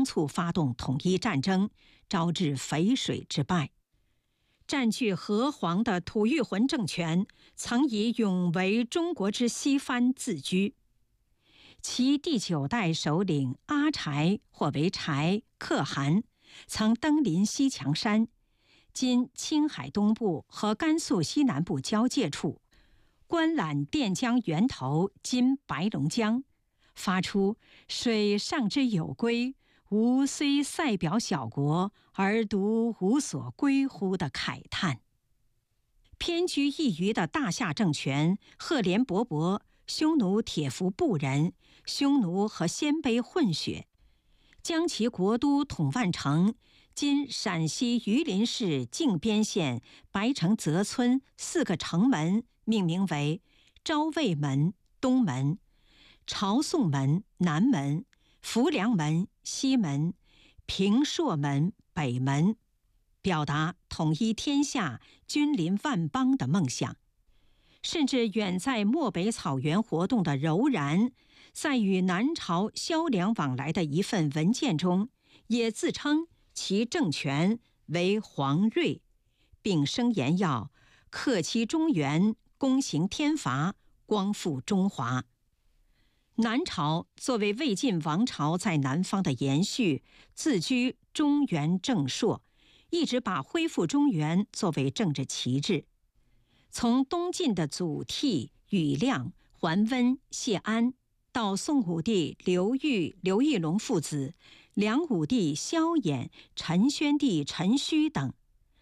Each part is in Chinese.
仓促发动统一战争，招致淝水之败。占据河湟的吐谷浑政权曾以永为中国之西藩自居，其第9代首领阿柴或为柴可汗曾登临西墙山，今青海东部和甘肃西南部交界处，观览垫江源头今白龙江，发出水上之有归，吾虽塞表小国，而独无所归乎的慨叹。偏居一隅的大夏政权赫连勃勃，匈奴铁服部人，匈奴和鲜卑混血，将其国都统万城（今陕西榆林市靖边县白城泽村）4个城门命名为昭魏门东门、朝宋门南门、浮梁门西门、平朔门北门，表达统一天下、君临万邦的梦想。甚至远在漠北草原活动的柔然，在与南朝萧梁往来的一份文件中，也自称其政权为皇睿，并声言要克其中原，躬行天罚，光复中华。南朝作为魏晋王朝在南方的延续，自居中原正朔，一直把恢复中原作为政治旗帜。从东晋的祖逖、庾亮、桓温、谢安，到宋武帝刘裕、刘义隆父子，梁武帝萧衍、陈宣帝陈顼等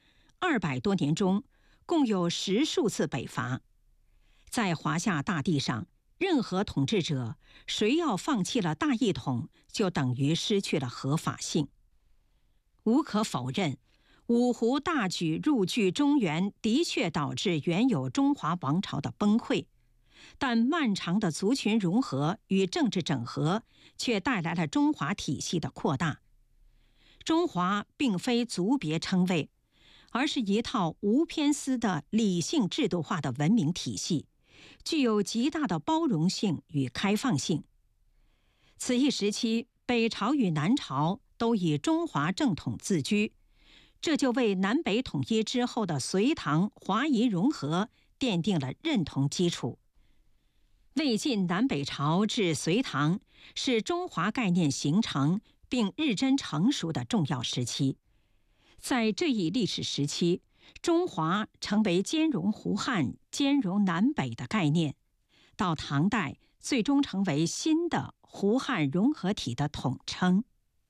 ，200多年中共有10数次北伐。在华夏大地上，任何统治者谁要放弃了大一统，就等于失去了合法性。无可否认，五胡大举入据中原的确导致原有中华王朝的崩溃，但漫长的族群融合与政治整合却带来了中华体系的扩大。中华并非族别称谓，而是一套无偏私的理性制度化的文明体系，具有极大的包容性与开放性。此一时期，北朝与南朝都以中华正统自居，这就为南北统一之后的隋唐华夷融合奠定了认同基础。魏晋南北朝至隋唐是中华概念形成并日臻成熟的重要时期。在这一历史时期，中华成为兼容胡汉、兼容南北的概念，到唐代最终成为新的胡汉融合体的统称。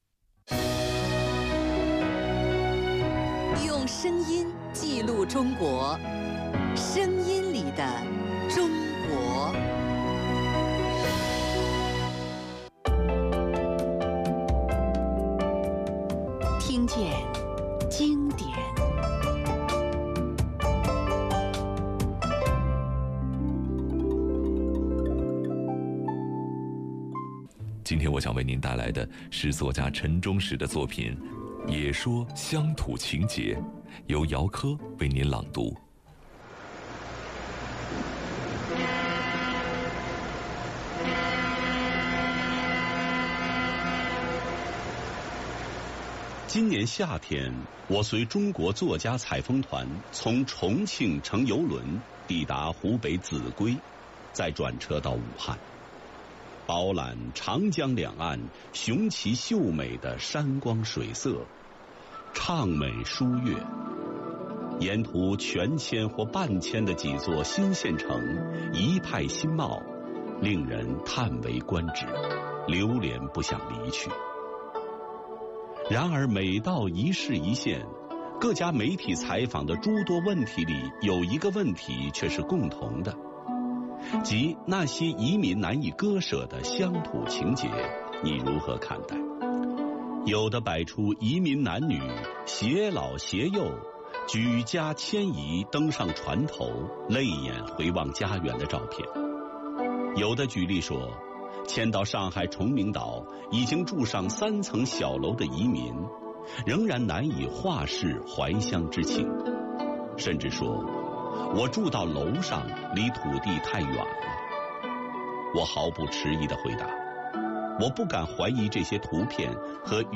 用声音记录中国，声音里的中国。听见经典。 今天我想为您带来的是作家陈忠实的作品《也说乡土情节》，由姚科为您朗读。 今年夏天，我随中国作家采风团从重庆乘邮轮抵达湖北秭归，再转车到武汉，饱览长江两岸雄奇秀美的山光水色，畅美书悦。沿途全迁或半迁的几座新县城，一派新貌，令人叹为观止，流连不想离去。然而每到一市一县，各家媒体采访的诸多问题里，有一个问题却是共同的，即那些移民难以割舍的乡土情节，你如何看待？有的摆出移民男女携老携幼举家迁移登上船头，泪眼回望家园的照片，有的举例说，迁到上海崇明岛已经住上3层小楼的移民，仍然难以化释怀乡之情，甚至说，我住到楼上，离土地太远了。我毫不迟疑地回答，我不敢怀疑这些图片和